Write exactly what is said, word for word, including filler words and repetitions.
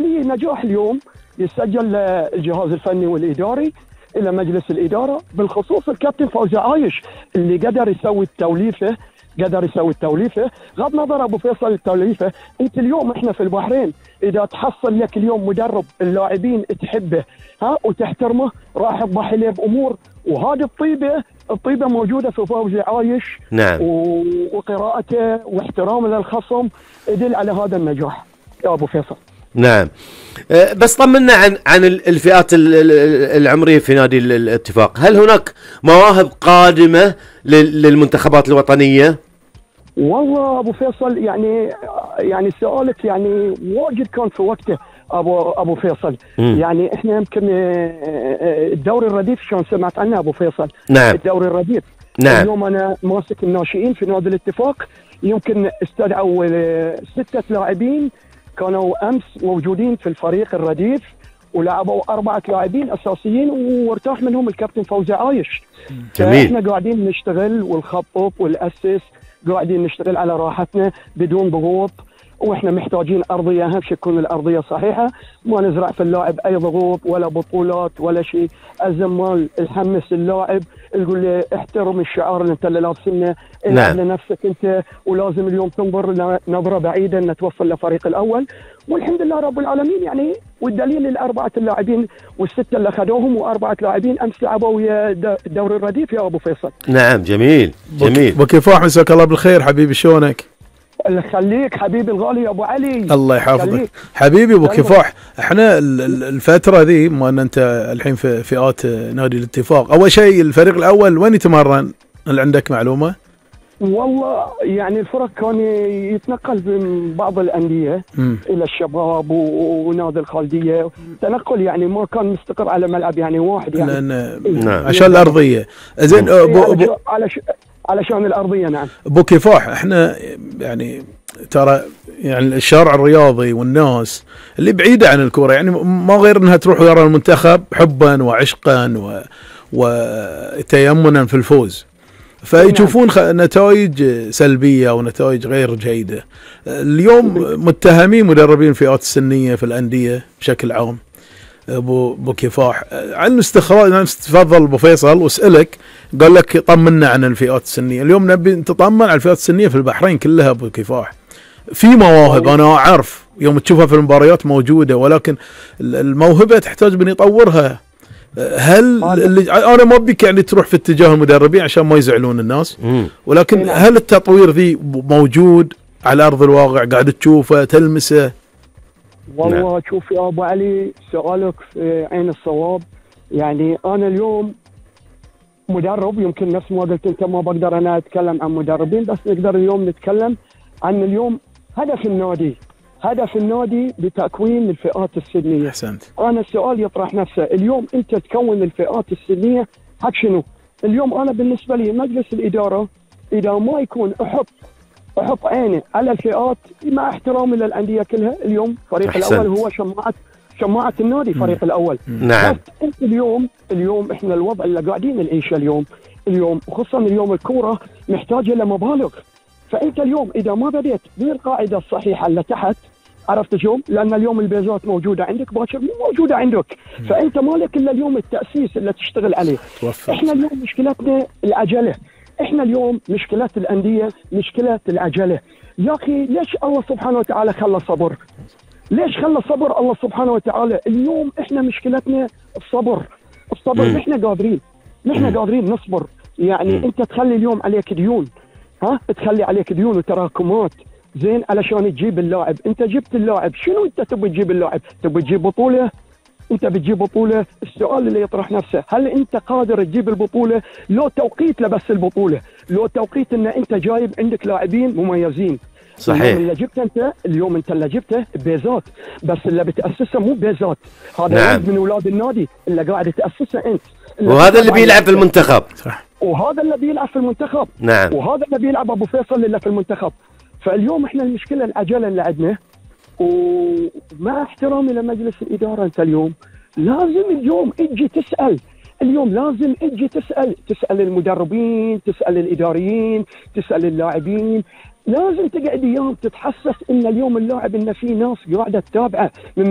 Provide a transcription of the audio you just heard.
لي نجاح اليوم يسجل الجهاز الفني والاداري الى مجلس الاداره، بالخصوص الكابتن فوزي عايش اللي قدر يسوي التوليفه، قدر يسوي التوليفه، غض نظر ابو فيصل التوليفه. انت اليوم احنا في البحرين اذا تحصل لك اليوم مدرب اللاعبين تحبه ها وتحترمه، راح تضحي له بامور، وهذه الطيبه الطيبه موجوده في فوزي عايش. نعم. وقراءته واحترامه للخصم يدل على هذا النجاح يا ابو فيصل. نعم. أه بس طمنا عن عن الفئات العمريه في نادي الاتفاق، هل هناك مواهب قادمه للمنتخبات الوطنيه؟ والله ابو فيصل يعني يعني سؤالك يعني واجد كان في وقته ابو ابو فيصل. م. يعني احنا يمكن الدوري الرديف شلون سمعت عنه ابو فيصل؟ نعم. الدوري الرديف. نعم. اليوم انا ماسك الناشئين في نادي الاتفاق، يمكن استدعوا ستة لاعبين كانوا امس موجودين في الفريق الرديف، ولعبوا أربعة لاعبين أساسيين وارتاح منهم الكابتن فوزي عايش. جميل. احنا قاعدين نشتغل والخطط والأسس، قاعدين نشتغل على راحتنا بدون ضغوط، واحنا محتاجين أرضية، أهم شيء تكون الأرضية صحيحة، ما نزرع في اللاعب أي ضغوط ولا بطولات ولا شيء. الزمال الحمس اللاعب، يقول له احترم الشعار اللي انت اللي لابسنه، العب لنفسك انت، ولازم اليوم تنظر نظرة بعيدة ان توصل للفريق الأول. والحمد لله رب العالمين يعني، والدليل الأربعة اللاعبين والستة اللي أخذوهم وأربعة لاعبين أمس لعبوا ويا الدوري الرديف يا أبو فيصل. نعم. جميل جميل. أبو كفاح مساك الله بالخير حبيبي، شلونك؟ الله يخليك حبيبي الغالي يا ابو علي. الله يحفظك حبيبي ابو كفاح. احنا الفتره ذي ما ان انت الحين في فئات نادي الاتفاق، اول شيء الفريق الاول وين يتمرن؟ هل عندك معلومه؟ والله يعني الفرق كان يتنقل من بعض الانديه م. الى الشباب ونادي الخالديه، تنقل يعني ما كان مستقر على ملعب يعني واحد يعني. لان نعم. عشان الارضيه. زين ابو على علشان الارضيه. نعم. ابو كفاح احنا يعني ترى يعني الشارع الرياضي والناس اللي بعيده عن الكوره يعني ما غير انها تروح ورا المنتخب حبا وعشقا و... وتيمنا في الفوز، فيشوفون خ... نتائج سلبيه ونتائج غير جيده. اليوم متهمين مدربين الفئات السنيه في الانديه بشكل عام. ابو ابو كفاح عن استخراج، تفضل ابو فيصل واسالك، قال لك طمنا عن الفئات السنيه. اليوم نبي نتطمن على الفئات السنيه في البحرين كلها ابو كفاح. في مواهب انا اعرف يوم تشوفها في المباريات موجوده، ولكن الموهبه تحتاج بن يطورها. هل اللي انا ما بيك يعني تروح في اتجاه المدربين عشان ما يزعلون الناس، ولكن هل التطوير ذي موجود على ارض الواقع؟ قاعد تشوفه تلمسه؟ والله شوف يا ابو علي، سؤالك في عين الصواب. يعني انا اليوم مدرب، يمكن نفس ما قلت انت ما بقدر انا اتكلم عن مدربين، بس نقدر اليوم نتكلم عن اليوم هدف النادي، هدف النادي بتكوين الفئات السنيه. احسنت. انا السؤال يطرح نفسه، اليوم انت تكون الفئات السنيه حق شنو؟ اليوم انا بالنسبه لي مجلس الاداره اذا ما يكون احط احط عيني على الفئات، مع احترامي للانديه كلها، اليوم فريق أحسنت. الاول هو شماعه شماعه النادي، فريق م. الاول. نعم. انت اليوم اليوم احنا الوضع اللي قاعدين نعيشه اليوم اليوم وخصوصا اليوم الكوره محتاجه لمبالغ. فانت اليوم اذا ما بديت بالقاعده الصحيحه اللي تحت، عرفت شو؟ لان اليوم البيزات موجوده عندك، باكر موجوده عندك، م. فانت مالك الا اليوم التاسيس اللي تشتغل عليه. توفر. احنا اليوم مشكلتنا العجله، احنا اليوم مشكلة الأندية مشكلة العجلة. يا أخي ليش الله سبحانه وتعالى خلى الصبر؟ ليش خلى الصبر الله سبحانه وتعالى؟ اليوم احنا مشكلتنا الصبر، الصبر م. نحن قادرين نحن م. قادرين نصبر. يعني م. انت تخلي اليوم عليك ديون، ها تخلي عليك ديون وتراكمات زين علشان تجيب اللاعب. انت جبت اللاعب، شنو انت تبي تجيب اللاعب؟ تبي تجيب بطولة؟ انت بتجيب بطولة؟ السؤال اللي يطرح نفسه، هل انت قادر تجيب البطولة؟ لو توقيت لبس البطولة، لو توقيت ان انت جايب عندك لاعبين مميزين. صحيح. اليوم اللي جبته انت اليوم انت اللي جبته بيزات، بس اللي بتأسسه مو بيزات، هذا نعم. من اولاد النادي اللي قاعد تأسسه انت، وهذا اللي بيلعب في المنتخب. صح. وهذا اللي بيلعب في المنتخب. نعم. وهذا اللي بيلعب ابو فيصل اللي في المنتخب. فاليوم احنا المشكلة العجلة اللي عندنا، ومع احترامي لمجلس الإدارة انت اليوم لازم اليوم اجي تسأل، اليوم لازم اجي تسأل تسأل المدربين، تسأل الإداريين، تسأل اللاعبين، لازم تقعد ايام تتحسس ان اليوم اللاعب ان في ناس قاعده تتابعه من